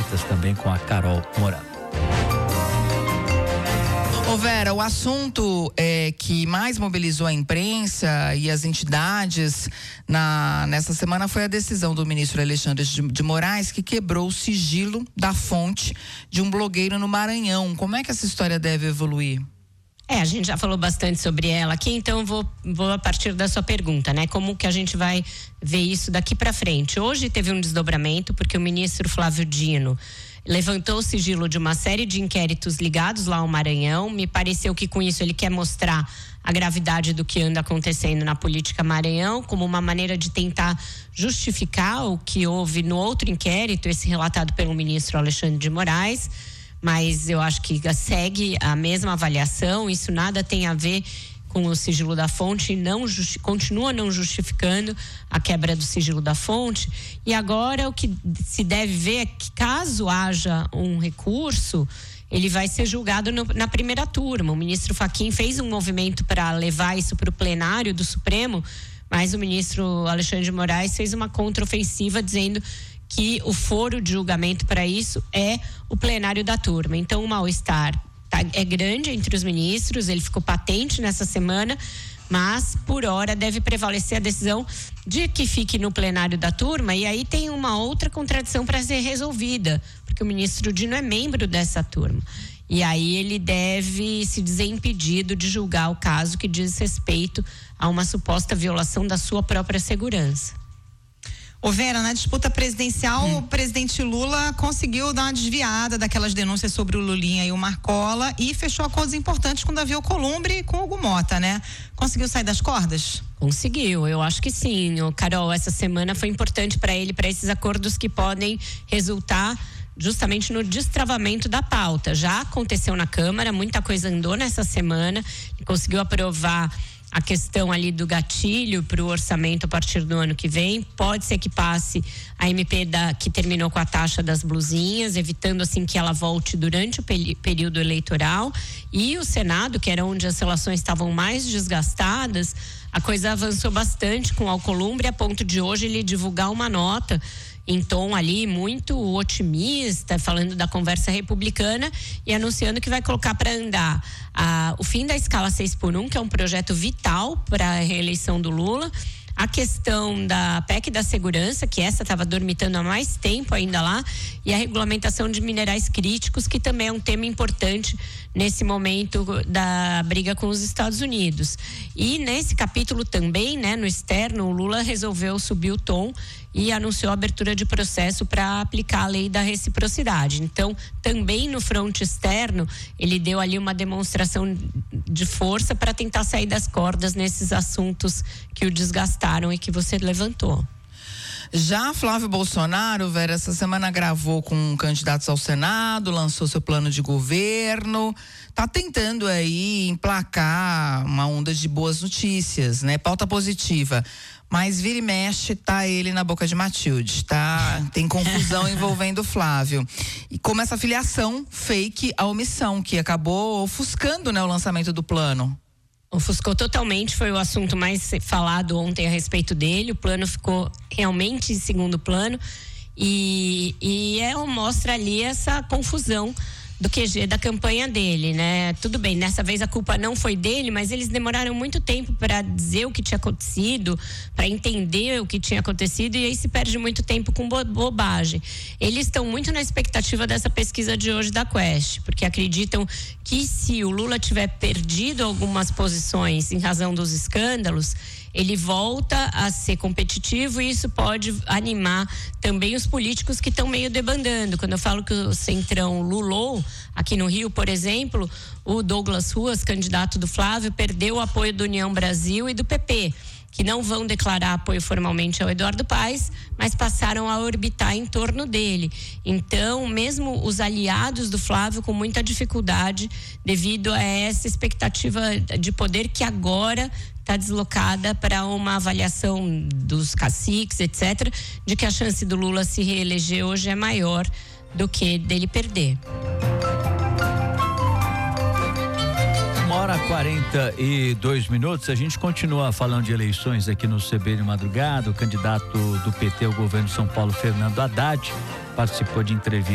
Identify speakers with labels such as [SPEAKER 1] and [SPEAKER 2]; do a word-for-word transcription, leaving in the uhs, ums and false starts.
[SPEAKER 1] entrevistas também com a Carol Mourão.
[SPEAKER 2] Ô Vera, o assunto é, que mais mobilizou a imprensa e as entidades na, nessa semana foi a decisão do ministro Alexandre de, de Moraes, que quebrou o sigilo da fonte de um blogueiro no Maranhão. Como é que essa história deve evoluir?
[SPEAKER 3] É, a gente já falou bastante sobre ela aqui, então vou, vou a partir da sua pergunta, né? Como que a gente vai ver isso daqui para frente? Hoje teve um desdobramento, porque o ministro Flávio Dino levantou o sigilo de uma série de inquéritos ligados lá ao Maranhão. Me pareceu que com isso ele quer mostrar a gravidade do que anda acontecendo na política Maranhão, como uma maneira de tentar justificar o que houve no outro inquérito, esse relatado pelo ministro Alexandre de Moraes. Mas eu acho que segue a mesma avaliação, isso nada tem a ver com o sigilo da fonte, não justi- continua não justificando a quebra do sigilo da fonte. E agora o que se deve ver é que, caso haja um recurso, ele vai ser julgado no, na primeira turma. O ministro Fachin fez um movimento para levar isso para o plenário do Supremo, mas o ministro Alexandre de Moraes fez uma contraofensiva dizendo que o foro de julgamento para isso é o plenário da turma. Então o mal-estar é grande entre os ministros, ele ficou patente nessa semana, mas por hora deve prevalecer a decisão de que fique no plenário da turma. E aí tem uma outra contradição para ser resolvida, porque o ministro Dino é membro dessa turma. E aí ele deve se dizer impedido de julgar o caso que diz respeito a uma suposta violação da sua própria segurança.
[SPEAKER 4] Ô Vera, na disputa presidencial, hum. o presidente Lula conseguiu dar uma desviada daquelas denúncias sobre o Lulinha e o Marcola e fechou acordos importantes com o Davi Alcolumbre e com o Hugo Mota, né? Conseguiu sair das cordas?
[SPEAKER 3] Conseguiu, eu acho que sim. O Carol, essa semana foi importante para ele, para esses acordos que podem resultar justamente no destravamento da pauta. Já aconteceu na Câmara, muita coisa andou nessa semana, conseguiu aprovar a questão ali do gatilho para o orçamento a partir do ano que vem. Pode ser que passe a M P da, que terminou com a taxa das blusinhas, evitando assim que ela volte durante o peri- período eleitoral. E o Senado, que era onde as relações estavam mais desgastadas, a coisa avançou bastante com o Alcolumbre, a ponto de hoje ele divulgar uma nota em tom ali muito otimista, falando da conversa republicana e anunciando que vai colocar para andar a, o fim da escala seis por um, que é um projeto vital para a reeleição do Lula, a questão da P E C da segurança, que essa estava dormitando há mais tempo ainda lá, e a regulamentação de minerais críticos, que também é um tema importante nesse momento da briga com os Estados Unidos. E nesse capítulo também, né, no externo, o Lula resolveu subir o tom e anunciou a abertura de processo para aplicar a lei da reciprocidade. Então, também no fronte externo, ele deu ali uma demonstração de força para tentar sair das cordas nesses assuntos que o desgastaram e que você levantou.
[SPEAKER 2] Já Flávio Bolsonaro, Vera, essa semana gravou com candidatos ao Senado, lançou seu plano de governo, tá tentando aí emplacar uma onda de boas notícias, né? Pauta positiva. Mas vira e mexe, tá ele na boca de Matilde, tá? Tem confusão envolvendo o Flávio. E como essa filiação fake à omissão, que acabou ofuscando, né, o lançamento do plano.
[SPEAKER 3] Ofuscou totalmente, foi o assunto mais falado ontem a respeito dele. O plano ficou realmente em segundo plano e, e é, mostra ali essa confusão do Q G da campanha dele, né? Tudo bem, dessa vez a culpa não foi dele, mas eles demoraram muito tempo para dizer o que tinha acontecido, para entender o que tinha acontecido, e aí se perde muito tempo com bo- bobagem. Eles estão muito na expectativa dessa pesquisa de hoje da Quest, porque acreditam que se o Lula tiver perdido algumas posições em razão dos escândalos, ele volta a ser competitivo e isso pode animar também os políticos que estão meio debandando. Quando eu falo que o Centrão lulou, aqui no Rio, por exemplo, o Douglas Ruas, candidato do Flávio, perdeu o apoio do União Brasil e do P P, que não vão declarar apoio formalmente ao Eduardo Paes, mas passaram a orbitar em torno dele. Então, mesmo os aliados do Flávio com muita dificuldade devido a essa expectativa de poder que agora está deslocada para uma avaliação dos caciques, etcétera, de que a chance do Lula se reeleger hoje é maior do que dele perder.
[SPEAKER 1] Uma hora e quarenta e dois minutos, a gente continua falando de eleições aqui no C B de Madrugada. O candidato do P T ao governo de São Paulo, Fernando Haddad, participou de entrevista